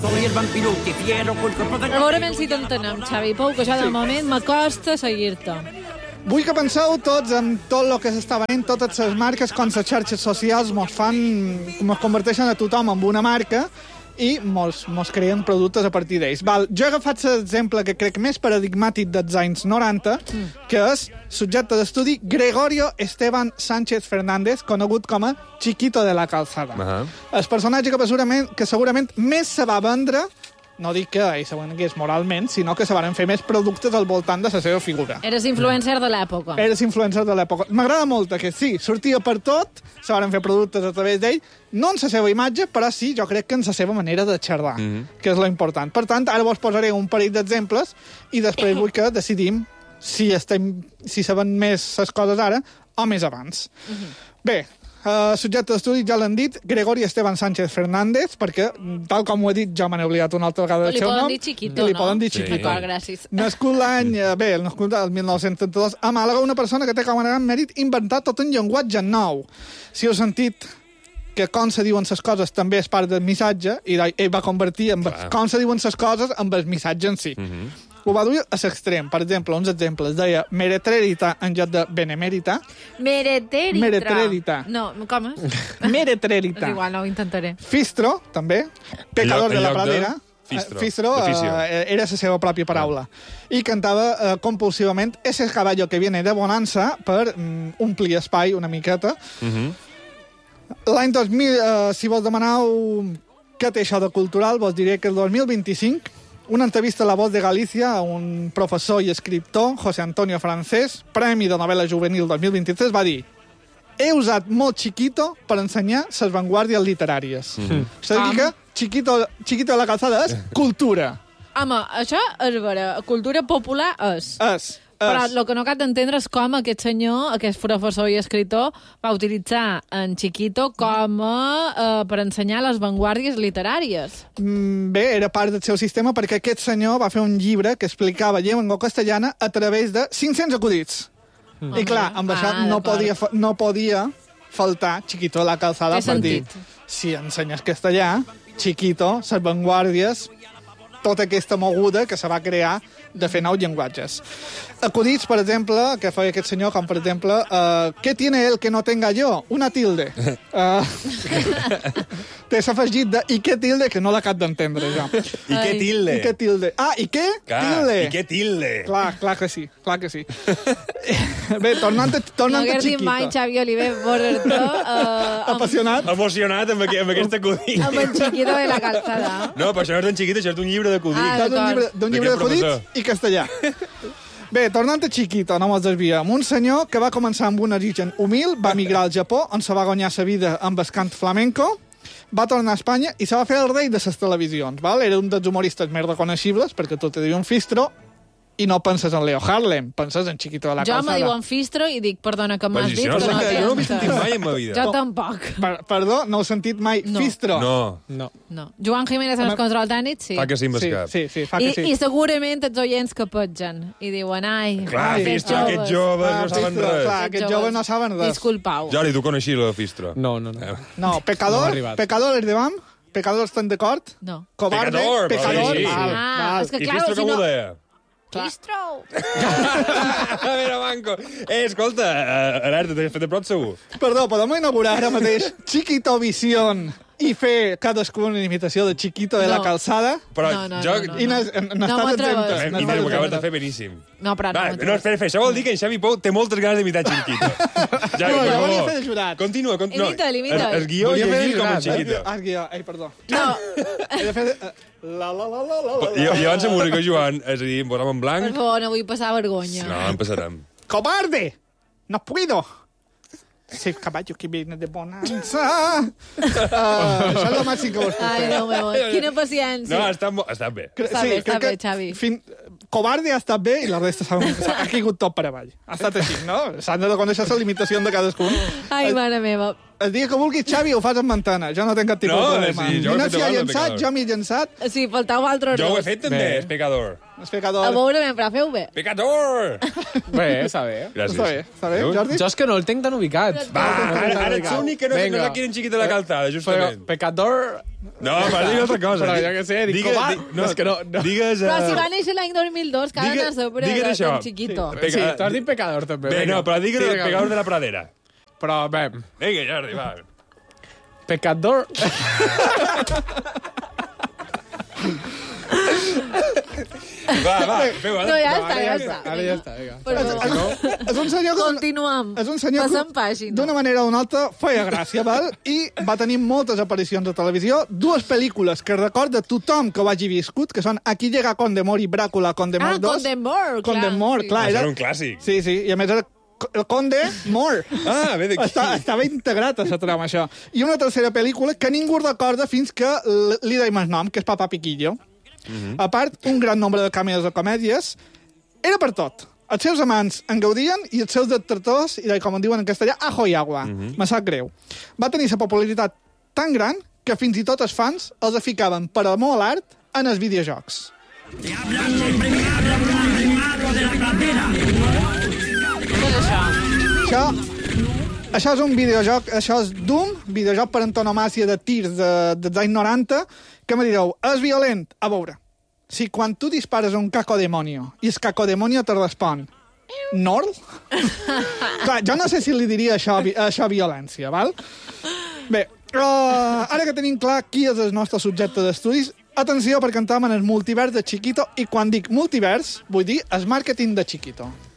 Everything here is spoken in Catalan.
Soy el vampiruti, fiero, culpable... A veure si t'entenem, Xavi Pou, que jo de moment m'acosta seguir-te. Vull que penseu tots en tot el que s'està venent, totes les marques, com les xarxes socials mos converteixen a tothom en una marca i mos creen productes a partir d'ells. Jo he agafat l'exemple que crec més paradigmàtic dels anys 90, que és subjecte d'estudi Gregorio Esteban Sánchez Fernández, conegut com a Chiquito de la Calzada. El personatge que segurament més se va vendre, no dic que ell se vengués moralment, sinó que se van fer més productes al voltant de la seva figura. Eres influencer de l'època. Eres influencer de l'època. M'agrada molt que sí, sortia per tot, se van fer productes a través d'ell, no en la seva imatge, però sí, jo crec que en la seva manera de xerrar, que és lo important. Per tant, ara vos posaré un parell d'exemples i després vull que decidim si saben més les coses ara o més abans. Bé, subjecte d'estudi, ja l'han dit, Gregorio Esteban Sánchez Fernández, perquè, tal com ho he dit, ja me n'he oblidat una altra vegada del seu nom. Li poden dir Chiquito, no? Li poden dir Chiquito. D'acord, gràcies. Nascut l'any, nascut el 1932, a Màlaga, una persona que té com a gran mèrit inventar tot un llenguatge nou. Si heu sentit que com se diuen les coses també és part del missatge, i ell va convertir com se diuen les coses amb el missatge en si. Ho va dur a l'extrem. Per exemple, uns exemples. Deia meretrèrita en lloc de benemèrita. Meretrèrita. No, com és? Meretrèrita. És igual, no ho intentaré. Fistro, també. Pecador de la pradera. Fistro era la seva pròpia paraula. I cantava compulsivament Ese caballo que viene de bonanza per omplir espai una miqueta. L'any 2000, si vos demaneu què té això de cultural, vos diré que el 2025 una entrevista a La Voz de Galícia a un professor i escriptor, José Antonio Francés, Premi de Novel·la Juvenil 2023, va dir: he usat molt Chiquito per ensenyar les vanguardies literàries. És a dir que Chiquito de la Calzada és cultura. Home, això és vera. Cultura popular és. Però el que no cal d'entendre és com aquest senyor, aquest professor i escriptor, va utilitzar en Chiquito com per ensenyar les vanguardies literàries. Bé, era part del seu sistema perquè aquest senyor va fer un llibre que explicava llengua castellana a través de 500 acudits. I clar, amb això no podia faltar Chiquito de la Calzada per dir, si ensenyes castellà, Chiquito, les vanguardies, tota aquesta moguda que se va crear de fer nous llenguatges. Acudits, per exemple, que feia aquest senyor, com per exemple, ¿qué tiene él que no tenga yo? Una tilde. Té s'afegit de i què tilde, que no l'acab d'entendre, jo. I què tilde? I què tilde. Ah, i què tilde? I què tilde? Clar que sí, clar que sí. Bé, tornant a Chiquito. No hagués dit mai, Xavi Oliver, veure-te... Apassionat. Emocionat amb aquest acudit. Amb en Chiquito de la Calzada. No, però això no és d'en Chiquito, això és d'un llibre d'acudits. D'un llibre d'acudits i castellà. Bé, tornant a Chiquito, no mos desviem. Un senyor que va començar amb un origen humil, va migrar al Japó, on se va guanyar sa vida amb el cant flamenco, va tornar a Espanya i se va fer el rei de les televisions. Val? Era un dels humoristes més reconeixibles, perquè tot te diu un fistro, i no penses en Leo Harlem, penses en Chiquito de la Calzada. Jo me diuen Fistro i dic, perdona, que m'has dit... Jo no ho he sentit mai en ma vida. Jo tampoc. Perdó, no heu sentit mai Fistro? No. Joan Jiménez en el control tècnic, sí. Fa que sí amb el cap. Sí, fa que sí. I segurament els oients que petgen i diuen, ai, clar, Fistro, aquests joves no saben res. Clar, aquests joves no saben res. Disculpau. Jordi, tu coneixies la Fistro? No. No, Pecador, el de vam? Pecador, estan d'acord? No. Cobarde, Pecador. Sí. És que I clar, Fistro com ho deia? Fistro! A veure, Manco. Escolta, Alerta, t'has fet de prop segur? Perdó, podem inaugurar ara mateix Chiquito Vision i fer cadascú una imitació de Chiquito de la Calzada? Però jo... I n'estàs exemptes. I ho acabes de fer beníssim. No, però no, espera, això vol dir que en Xavi Pou té moltes ganes d'imitar Chiquito. Jo volia fer de jurat. Continua. Imita'l. El guió llegir com en Chiquito. El guió, perdó. No. He de fer... I abans la música, Joan, és a dir, em posam en blanc... Per favor, no vull passar vergonya. No, en passarem. ¡Cobarde! ¡No puedo! Ese caballo que viene de bonanza. Això és el màxim que vos puc fer. Ai, Déu meu, quina paciència. No, està bé. Està bé, Xavi. Cobarde ha estat bé i la resta ha caigut tot per avall. Ha estat així, no? S'han de reconèixer la limitació de cadascun. Ai, mare meva. el dia que vulguis, Xavi, ho fas amb mantena. Jo no tinc cap tipus de problema. Sí, jo s'hi ha llançat, jo m'hi he llançat. Sí, faltava altre Jo ho he fet també, és pecador. És pecador. A veure, però feu bé. Pecador! Bé, està bé. Gràcies. Està bé, Jordi? Jo és que no el tinc tan ubicat. Va, ara ets l'únic que no la quieren xiquita de la calçada, justament. Pecador... No, però digues altra cosa. Però jo què sé, dic covar. És que no... Digues... Però si va néixer l'any 2002, cada anar sobre un chiquito. Sí, tu has dit pecador, també. Bé, no, però digues el pecador de la pradera. Però, bé... Vinga, Jordi, va. Pecador... Va, feu, No, ja està. Ara ja està, vinga. És un senyor que... Continuem. És un senyor que, d'una manera o d'una altra, feia gràcia, val? I va tenir moltes aparicions a televisió, 2 pel·lícules que recorda tothom que ho hagi viscut, que són Aquí llega Condemor i Bràcula, Condemor 2. Condemor, clar. Condemor, clar. Era un clàssic. Sí, i a més era el Conde Mor. Ah, ve d'aquí. Estava integrat a la trama, això. I una tercera pel·lícula que ningú recorda fins que li deim el nom, que és Papá Piquillo. A part, un gran nombre de càmeres de comèdies. Era per tot. Els seus amants en gaudien i els seus detractors, i com en diuen en castellà, ajo i agua. Me sap greu. Va tenir la popularitat tan gran que fins i tot els fans els ficaven per amor a l'art en els videojocs. Això és un videojoc, això és Doom, videojoc per antonomàsia de tirs dels anys 90, que me direu, és violent? A veure, si quan tu dispares un cacodemonio i el cacodemonio te respon Nord? Clar, jo no sé si li diria això violència, val? Bé, ara que tenim clar qui és el nostre subjecte d'estudis, atenció perquè entrem en el multivers de Chiquito, i quan dic multivers, vull dir el màrqueting de Chiquito.